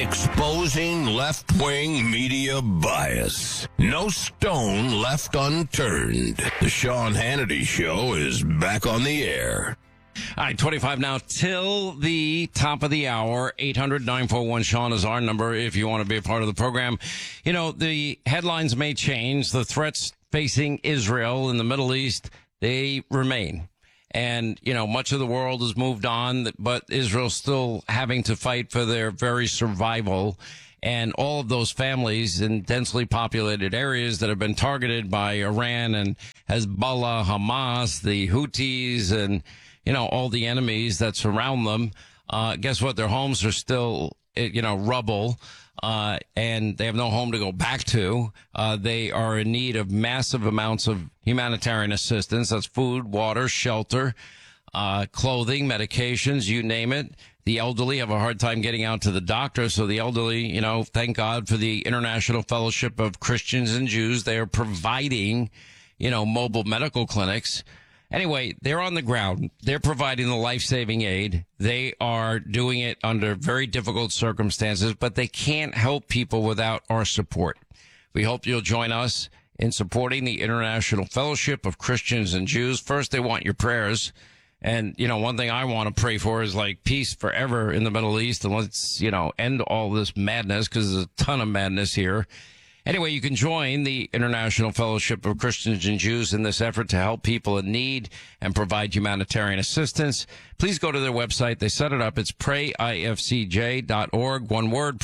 Exposing left-wing media bias. No stone left unturned. The Sean Hannity Show is back on the air. All right, 25 now till the top of the hour. 800-941-SEAN is our number if you want to be a part of the program. You know, the headlines may change. The threats facing Israel in the Middle East, they remain. And, you know, much of the world has moved on, but Israel's still having to fight for their very survival. And all of those families in densely populated areas that have been targeted by Iran and Hezbollah, Hamas, the Houthis, and, you know, all the enemies that surround them, guess what? Their homes are still, you know, rubble. And they have no home to go back to. They are in need of massive amounts of humanitarian assistance. That's food, water, shelter, clothing, medications, you name it. The elderly have a hard time getting out to the doctor. So the elderly, you know, thank God for the International Fellowship of Christians and Jews. They are providing, you know, mobile medical clinics. Anyway, they're on the ground. They're providing the life-saving aid. They are doing it under very difficult circumstances, but they can't help people without our support. We hope you'll join us in supporting the International Fellowship of Christians and Jews. First, they want your prayers. And, you know, one thing I want to pray for is like peace forever in the Middle East. And let's, you know, end all this madness because there's a ton of madness here. Anyway, you can join the International Fellowship of Christians and Jews in this effort to help people in need and provide humanitarian assistance. Please go to their website. They set it up. It's prayifcj.org. One word,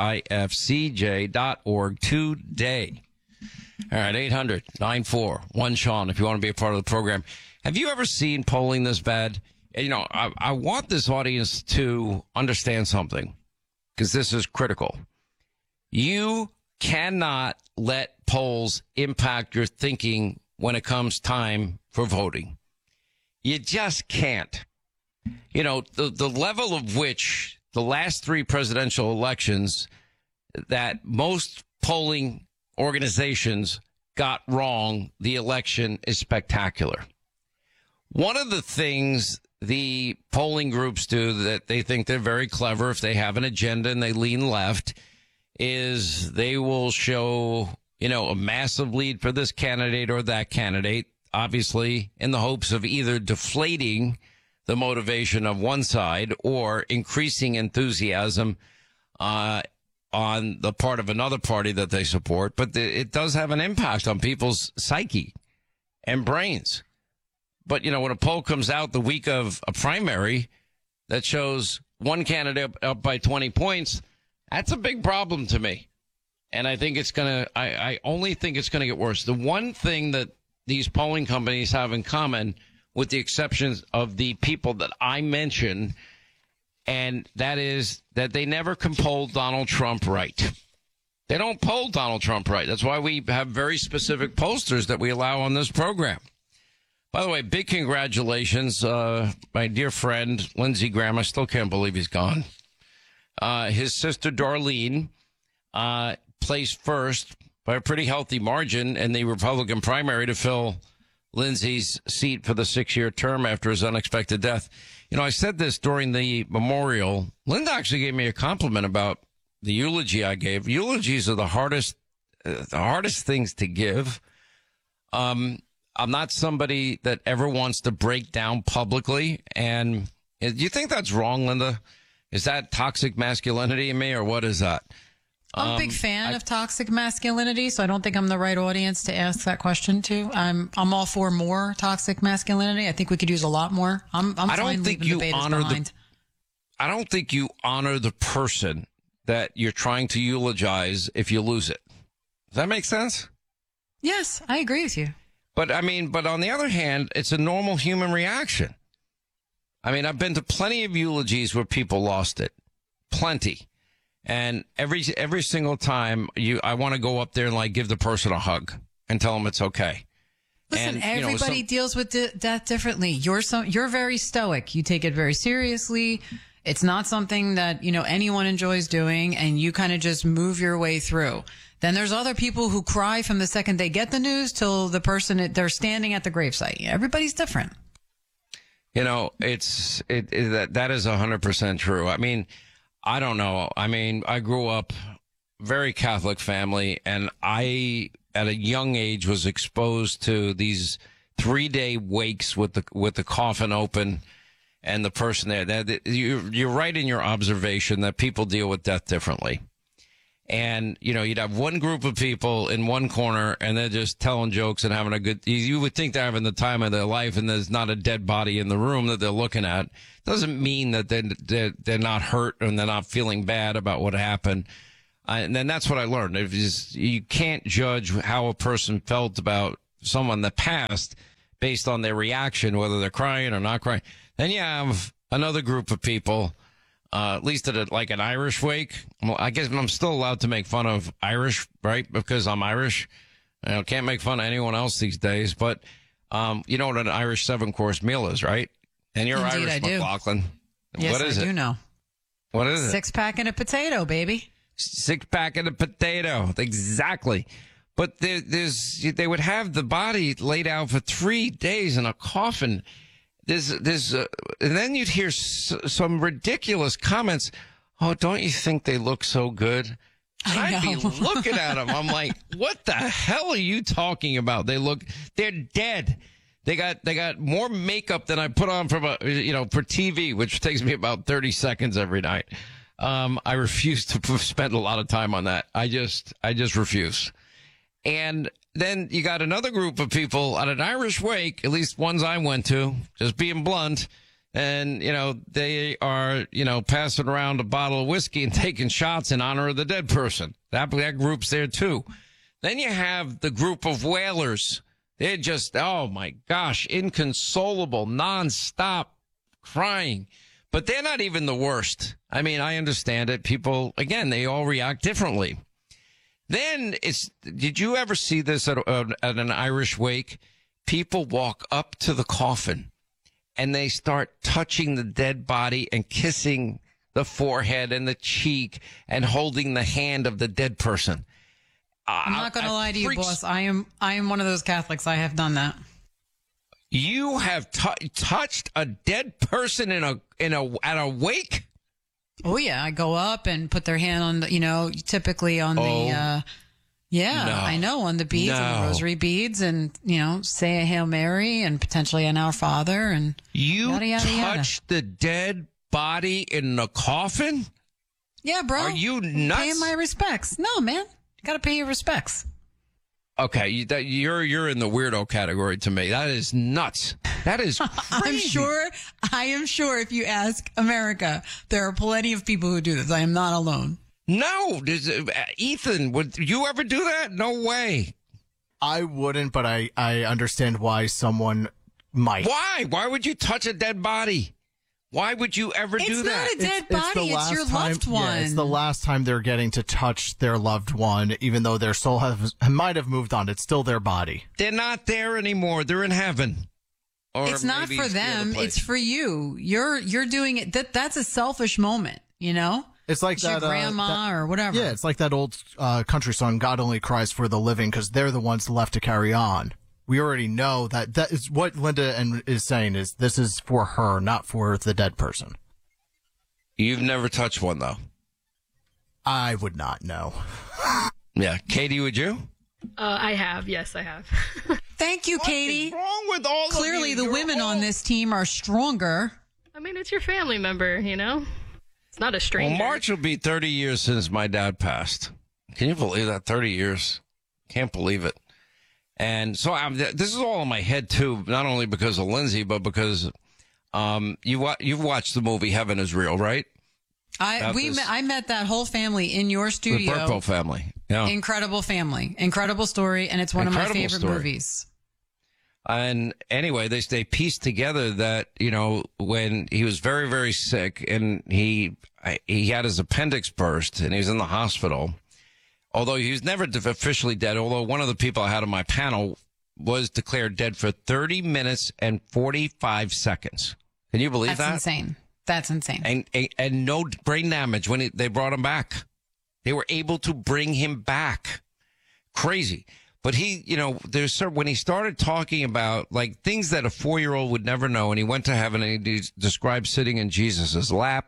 prayifcj.org today. All right, 800-941-SEAN if you want to be a part of the program. Have you ever seen polling this bad? You know, I want this audience to understand something because this is critical. You cannot let polls impact your thinking when it comes time for voting. You just can't. You know, the level of which the last three presidential elections that most polling organizations got wrong, the election is spectacular. One of the things the polling groups do that they think they're very clever if they have an agenda and they lean left is they will show, you know, a massive lead for this candidate or that candidate, obviously in the hopes of either deflating the motivation of one side or increasing enthusiasm on the part of another party that they support. But it does have an impact on people's psyche and brains. But, you know, when a poll comes out the week of a primary that shows one candidate up by 20 points, that's a big problem to me. And I think it's going to, I only think it's going to get worse. The one thing that these polling companies have in common, with the exceptions of the people that I mentioned, and that is that they never can poll Donald Trump right. They don't poll Donald Trump right. That's why we have very specific posters that we allow on this program. By the way, big congratulations, my dear friend, Lindsey Graham. I still can't believe he's gone. His sister, Darlene, placed first by a pretty healthy margin in the Republican primary to fill Lindsey's seat for the 6-year term after his unexpected death. You know, I said this during the memorial. Linda actually gave me a compliment about the eulogy I gave. Eulogies are the hardest things to give. I'm not somebody that ever wants to break down publicly. And do you think that's wrong, Linda? Is that toxic masculinity in me, or what is that? I'm a big fan of toxic masculinity, so I don't think I'm the right audience to ask that question to. I'm all for more toxic masculinity. I think we could use a lot more. I'm fine leaving the betas behind. I don't think you honor the person that you're trying to eulogize if you lose it. Does that make sense? Yes, I agree with you. But on the other hand, it's a normal human reaction. I mean, I've been to plenty of eulogies where people lost it. Plenty. And every single time I want to go up there and like give the person a hug and tell them it's okay. Listen, and, everybody deals with death differently. You're very stoic. You take it very seriously. It's not something that, you know, anyone enjoys doing, and you kind of just move your way through. Then there's other people who cry from the second they get the news till the person they're standing at the gravesite. Everybody's different. You know, that is 100% true. I mean, I don't know. I mean, I grew up very Catholic family, and I, at a young age, was exposed to these 3-day wakes with the coffin open and the person there. You're right in your observation that people deal with death differently. And, you'd have one group of people in one corner and they're just telling jokes and having a good, you would think they're having the time of their life and there's not a dead body in the room that they're looking at. Doesn't mean that they're not hurt and they're not feeling bad about what happened. And then that's what I learned. You can't judge how a person felt about someone that passed based on their reaction, whether they're crying or not crying. Then you have another group of people, at least at an Irish wake. Well, I guess I'm still allowed to make fun of Irish, right? Because I'm Irish. Can't make fun of anyone else these days. But you know what an Irish 7-course meal is, right? And you're Indeed, Irish, I do. McLaughlin. Yes, what is I it? do know. What is it? 6-pack and a potato, baby. 6-pack and a potato. Exactly. But they would have the body laid out for 3 days in a coffin. And then you'd hear some ridiculous comments. Oh, don't you think they look so good? And I'd be looking at them. I'm like, what the hell are you talking about? They're dead. They got more makeup than I put on for TV, which takes me about 30 seconds every night. I refuse to spend a lot of time on that. I just refuse. And then you got another group of people at an Irish wake, at least ones I went to, just being blunt. And, they are, passing around a bottle of whiskey and taking shots in honor of the dead person. That group's there too. Then you have the group of wailers. They're just, oh my gosh, inconsolable, nonstop crying. But they're not even the worst. I mean, I understand it. People, again, they all react differently. Then did you ever see this at an Irish wake? People walk up to the coffin and they start touching the dead body and kissing the forehead and the cheek and holding the hand of the dead person. I'm not going to lie to you, boss. I am one of those Catholics. I have done that. You have touched a dead person at a wake? Oh yeah, I go up and put their hand on the, typically on the, I know, on the beads, on the rosary beads, and say a Hail Mary and potentially an Our Father, and yada, yada, touched the dead body in the coffin? Yeah, bro. Are you nuts? Paying my respects. No, man, you got to pay your respects. Okay, you're in the weirdo category to me. That is nuts. That is crazy. I am sure if you ask America, there are plenty of people who do this. I am not alone. No. Ethan, would you ever do that? No way. I wouldn't, but I understand why someone might. Why? Why would you touch a dead body? Why would you ever do that? It's not a dead body. It's your loved one. Yeah, it's the last time they're getting to touch their loved one, even though their soul might have moved on. It's still their body. They're not there anymore. They're in heaven. It's not for them. It's for you. You're doing it. That's a selfish moment, It's like your grandma or whatever. Yeah, it's like that old country song, God Only Cries for the Living, because they're the ones left to carry on. We already know that is what Linda is saying is this is for her, not for the dead person. You've never touched one, though. I would not know. Yeah. Katie, would you? I have. Yes, I have. Thank you, Katie. What's wrong with all Clearly, the women on this team are stronger. I mean, it's your family member, It's not a stranger. Well, March will be 30 years since my dad passed. Can you believe that? 30 years. Can't believe it. And so this is all in my head, too, not only because of Lindsay, but because you've watched the movie Heaven is Real, right? I met that whole family in your studio. The Burpo family. Yeah. Incredible family. Incredible story, and it's one of my favorite movies. And anyway, they pieced together that, when he was very, very sick and he had his appendix burst and he was in the hospital. Although he was never officially dead, although one of the people I had on my panel was declared dead for 30 minutes and 45 seconds. Can you believe that? That's insane. That's insane. And no brain damage when they brought him back. They were able to bring him back. Crazy. But he, when he started talking about like things that a 4-year-old would never know, and he went to heaven and he described sitting in Jesus' lap,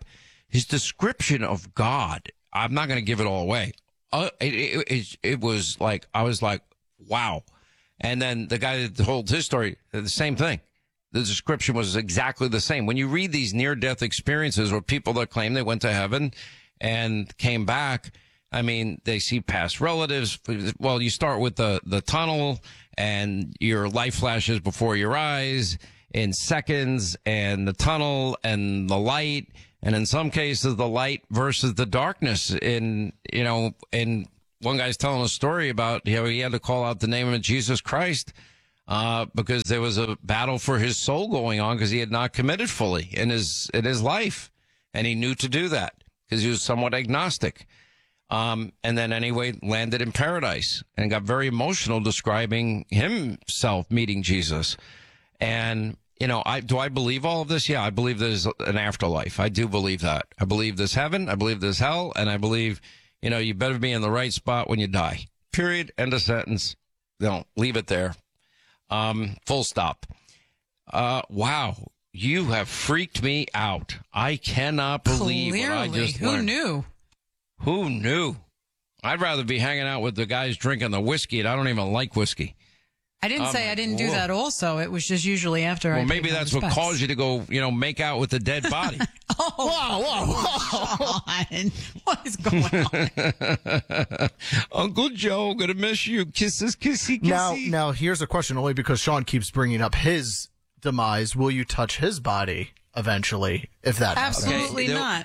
his description of God, I'm not going to give it all away. It was like, I was like, wow. And then the guy that told his story, the same thing. The description was exactly the same. When you read these near-death experiences or people that claim they went to heaven and came back, I mean, they see past relatives. Well, you start with the tunnel and your life flashes before your eyes in seconds, and the tunnel and the light. And in some cases, the light versus the darkness. And one guy's telling a story about, he had to call out the name of Jesus Christ, because there was a battle for his soul going on because he had not committed fully in his life. And he knew to do that because he was somewhat agnostic. And then anyway, landed in paradise and got very emotional describing himself meeting Jesus. And, do I believe all of this? Yeah, I believe there's an afterlife. I do believe that. I believe there's heaven. I believe there's hell. And I believe, you better be in the right spot when you die. Period. End of sentence. Don't leave it there. Full stop. Wow. You have freaked me out. I cannot believe what I just learned. Who knew? I'd rather be hanging out with the guys drinking the whiskey, and I don't even like whiskey. I didn't say I didn't do that also. It was just usually after Well, maybe that's what caused you to go, make out with the dead body. Whoa. What is going on? Uncle Joe, gonna miss you. Kisses, kissy, kissy. Now, here's a question only because Sean keeps bringing up his demise. Will you touch his body eventually if that happens? Absolutely not.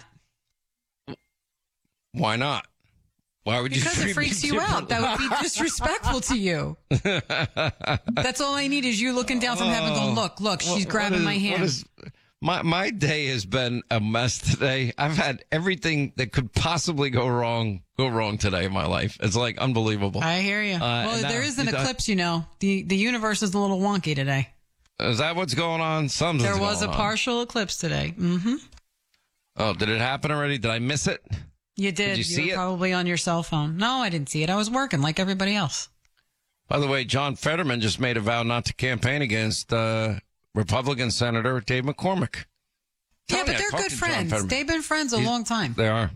Why not? Why would you? Because it freaks you out. That would be disrespectful to you. That's all I need is you looking down from heaven going, look, she's grabbing my hand. My day has been a mess today. I've had everything that could possibly go wrong today in my life. It's like unbelievable. I hear you. There is an eclipse, The universe is a little wonky today. Is that what's going on? There was a partial eclipse today. Mm-hmm. Oh, did it happen already? Did I miss it? You did. Did you see it? Probably on your cell phone. No, I didn't see it. I was working like everybody else. By the way, John Fetterman just made a vow not to campaign against Republican Senator Dave McCormick. Yeah, but they're good friends. They've been friends a long time. They are.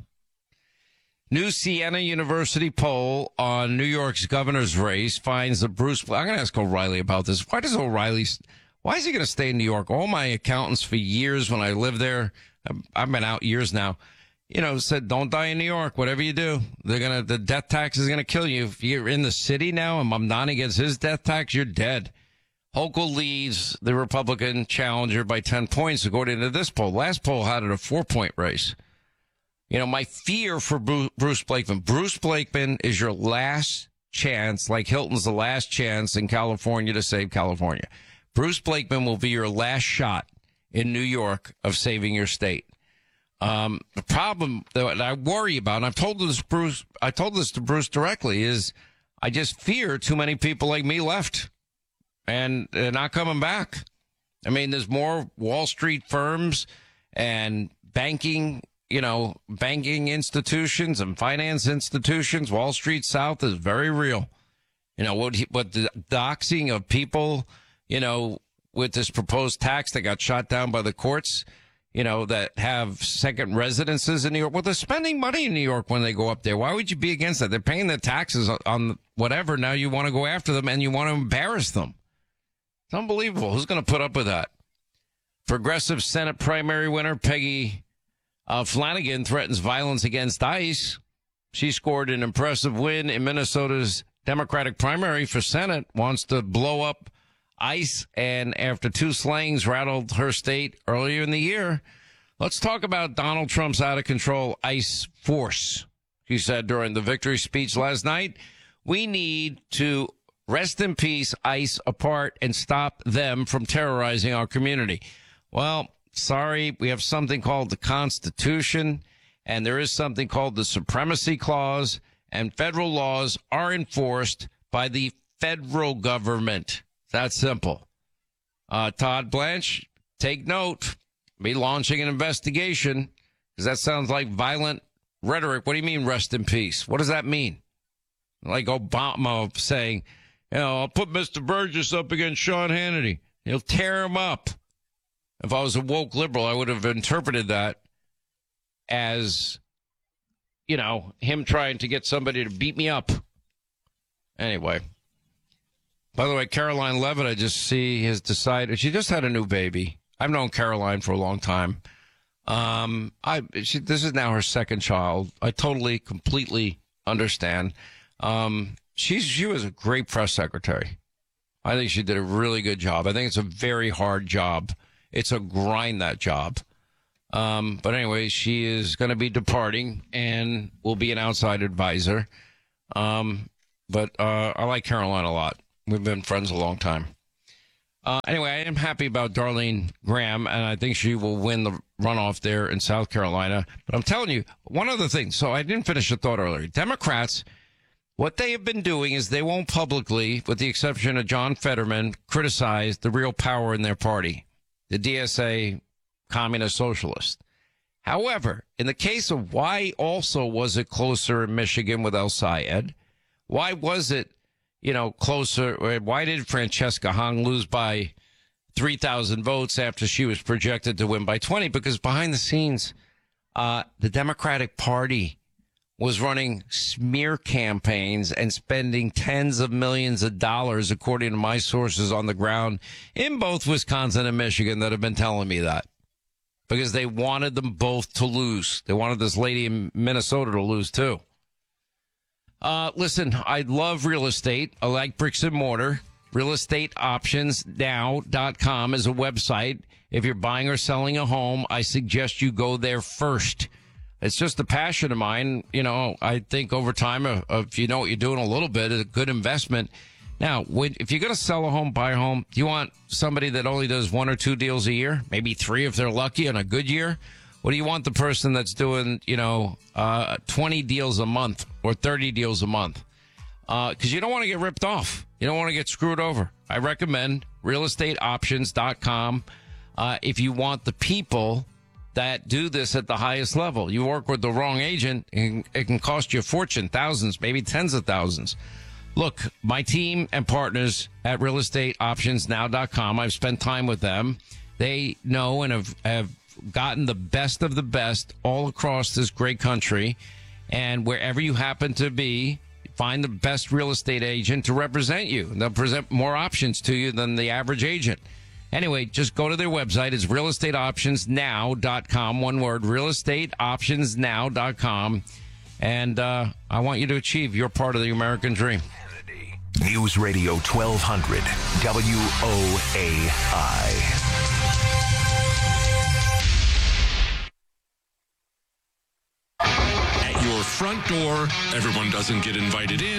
New Siena University poll on New York's governor's race finds that Bruce... I'm going to ask O'Reilly about this. Why is he going to stay in New York? All my accountants for years when I lived there, I've been out years now, said, don't die in New York. Whatever you do, the death tax is going to kill you. If you're in the city now and Mamdani gets his death tax, you're dead. Hochul leads the Republican challenger by 10 points, according to this poll. Last poll had it a 4-point race. My fear for Bruce Blakeman. Bruce Blakeman is your last chance, like Hilton's the last chance in California to save California. Bruce Blakeman will be your last shot in New York of saving your state. The problem that I worry about, and I told this to Bruce directly, is I just fear too many people like me left and they're not coming back. I mean, there's more Wall Street firms and banking institutions and finance institutions. Wall Street South is very real. What the doxing of people, with this proposed tax that got shot down by the courts, that have second residences in New York. Well, they're spending money in New York when they go up there. Why would you be against that? They're paying the taxes on whatever. Now you want to go after them and you want to embarrass them. It's unbelievable. Who's going to put up with that? Progressive Senate primary winner Peggy Flanagan threatens violence against ICE. She scored an impressive win in Minnesota's Democratic primary for Senate, wants to blow up ICE, and after 2 slayings rattled her state earlier in the year. Let's talk about Donald Trump's out-of-control ICE force. She said during the victory speech last night, we need to rest in peace ICE apart and stop them from terrorizing our community. Well, sorry, we have something called the Constitution, and there is something called the Supremacy Clause, and federal laws are enforced by the federal government. That's simple. Todd Blanche, take note. Be launching an investigation because that sounds like violent rhetoric. What do you mean rest in peace? What does that mean? Like Obama saying, I'll put Mr. Burgess up against Sean Hannity. He'll tear him up. If I was a woke liberal, I would have interpreted that as, him trying to get somebody to beat me up. Anyway. By the way, Caroline Levitt, I just see, has decided, she just had a new baby. I've known Caroline for a long time. This is now her second child. I totally, completely understand. She was a great press secretary. I think she did a really good job. I think it's a very hard job. It's a grind, that job. But anyway, she is going to be departing and will be an outside advisor. But I like Caroline a lot. We've been friends a long time. Anyway, I am happy about Darlene Graham, and I think she will win the runoff there in South Carolina. But I'm telling you, one other thing. So I didn't finish the thought earlier. Democrats, what they have been doing is they won't publicly, with the exception of John Fetterman, criticize the real power in their party, the DSA Communist Socialist. However, in the case of why also was it closer in Michigan with El Sayed, why was it, closer? Why did Francesca Hong lose by 3,000 votes after she was projected to win by 20? Because behind the scenes, the Democratic Party was running smear campaigns and spending tens of millions of dollars, according to my sources on the ground in both Wisconsin and Michigan that have been telling me that. Because they wanted them both to lose. They wanted this lady in Minnesota to lose, too. Listen, I love real estate. I like bricks and mortar. RealestateOptionsNow.com is a website. If you're buying or selling a home, I suggest you go there first. It's just a passion of mine. I think over time, if you know what you're doing a little bit, it's a good investment. Now, if you're going to sell a home, buy a home, do you want somebody that only does 1 or 2 deals a year? Maybe 3 if they're lucky on a good year? Or do you want the person that's doing, 20 deals a month or 30 deals a month? Because you don't want to get ripped off. You don't want to get screwed over. I recommend realestateoptions.com if you want the people that do this at the highest level. You work with the wrong agent, and it can cost you a fortune, thousands, maybe tens of thousands. Look, my team and partners at realestateoptionsnow.com, I've spent time with them. They know and have gotten the best of the best all across this great country. And wherever you happen to be, find the best real estate agent to represent you. And they'll present more options to you than the average agent. Anyway, just go to their website. It's realestateoptionsnow.com. One word, realestateoptionsnow.com. And I want you to achieve your part of the American dream. News Radio 1200 WOAI. At your front door, everyone doesn't get invited in.